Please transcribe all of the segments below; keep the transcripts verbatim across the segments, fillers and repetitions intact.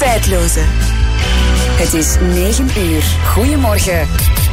Tijdloze. Het is negen uur. Goedemorgen.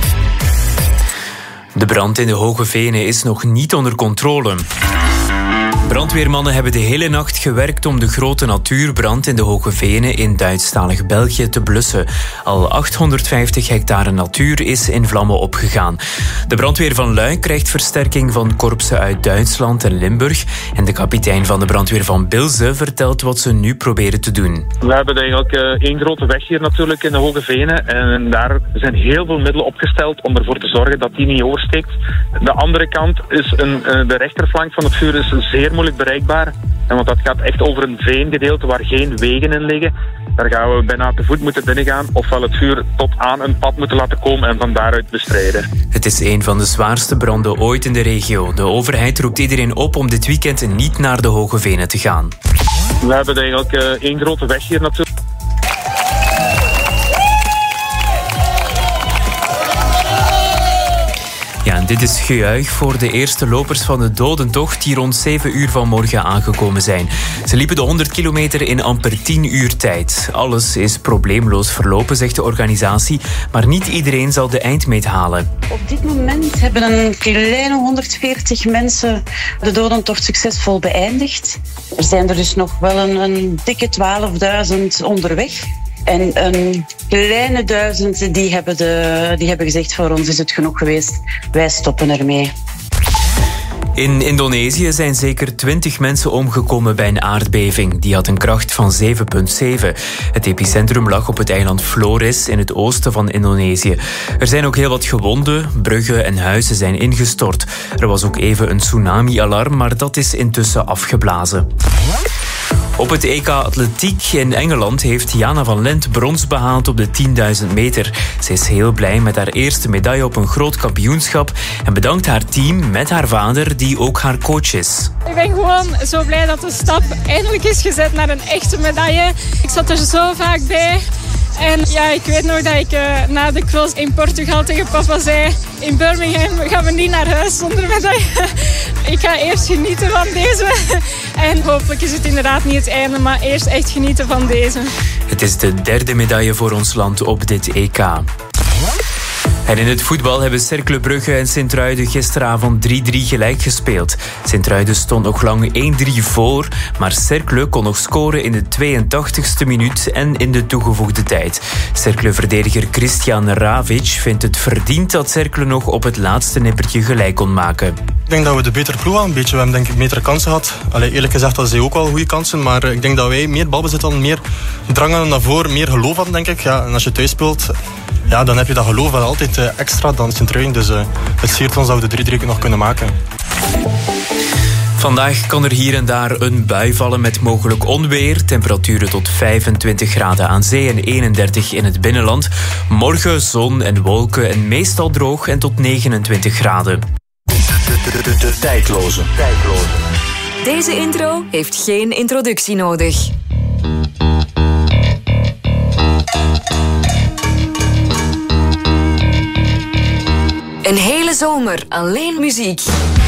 De brand in de Hoge Venen is nog niet onder controle. Brandweermannen hebben de hele nacht gewerkt om de grote natuurbrand in de Hoge Venen in Duitsstalig België te blussen. Al achthonderdvijftig hectare natuur is in vlammen opgegaan. De brandweer van Luik krijgt versterking van korpsen uit Duitsland en Limburg. En de kapitein van de brandweer van Bilze vertelt wat ze nu proberen te doen. We hebben eigenlijk één grote weg hier natuurlijk in de Hoge Venen. En daar zijn heel veel middelen opgesteld om ervoor te zorgen dat die niet oversteekt. De andere kant is een, de rechterflank van het vuur is zeer moeilijk bereikbaar. En want dat gaat echt over een veengedeelte waar geen wegen in liggen. Daar gaan we bijna te voet moeten binnengaan, ofwel het vuur tot aan een pad moeten laten komen en van daaruit bestrijden. Het is een van de zwaarste branden ooit in de regio. De overheid roept iedereen op om dit weekend niet naar de Hoge Venen te gaan. We hebben eigenlijk één grote weg hier natuurlijk. Ja, en dit is gejuich voor de eerste lopers van de dodentocht die rond zeven uur vanmorgen aangekomen zijn. Ze liepen de honderd kilometer in amper tien uur tijd. Alles is probleemloos verlopen, zegt de organisatie, maar niet iedereen zal de eindmeet halen. Op dit moment hebben een kleine honderdveertig mensen de dodentocht succesvol beëindigd. Er zijn er dus nog wel een, een dikke twaalfduizend onderweg. En een kleine duizend die hebben, de, die hebben gezegd, voor ons is het genoeg geweest, wij stoppen ermee. In Indonesië zijn zeker twintig mensen omgekomen bij een aardbeving. Die had een kracht van zeven komma zeven. Het epicentrum lag op het eiland Flores in het oosten van Indonesië. Er zijn ook heel wat gewonden, bruggen en huizen zijn ingestort. Er was ook even een tsunami-alarm, maar dat is intussen afgeblazen. Op het E K Atletiek in Engeland heeft Jana van Lent brons behaald op de tienduizend meter. Ze is heel blij met haar eerste medaille op een groot kampioenschap en bedankt haar team met haar vader, die ook haar coach is. Ik ben gewoon zo blij dat de stap eindelijk is gezet naar een echte medaille. Ik zat er zo vaak bij. En ja, ik weet nog dat ik uh, na de cross in Portugal tegen papa zei, in Birmingham gaan we niet naar huis zonder medaille. Ik ga eerst genieten van deze. En hopelijk is het inderdaad niet het einde, maar eerst echt genieten van deze. Het is de derde medaille voor ons land op dit E K. En in het voetbal hebben Cercle Brugge en Sint-Truiden gisteravond drie drie gelijk gespeeld. Sint-Truiden stond nog lang één drie voor, maar Cercle kon nog scoren in de tweeëntachtigste minuut en in de toegevoegde tijd. Cercle-verdediger Christian Ravic vindt het verdiend dat Cercle nog op het laatste nippertje gelijk kon maken. Ik denk dat we de betere ploeg hadden. Een beetje, we hebben denk ik betere kansen gehad. Allee, eerlijk gezegd hadden ze ook wel goede kansen, maar ik denk dat wij meer balbezit hadden, meer drang hadden naar voren, meer geloof hadden, denk ik. Ja, en als je thuis speelt, ja, dan heb je dat geloof wel altijd uh, extra dan Sint-Truiden. Dus uh, het siert ons dat we de drie drie nog kunnen maken. Vandaag kan er hier en daar een bui vallen met mogelijk onweer. Temperaturen tot vijfentwintig graden aan zee en eenendertig in het binnenland. Morgen zon en wolken en meestal droog en tot negenentwintig graden. De, de, de, de tijdloze. tijdloze. Deze intro heeft geen introductie nodig. Een hele zomer alleen muziek.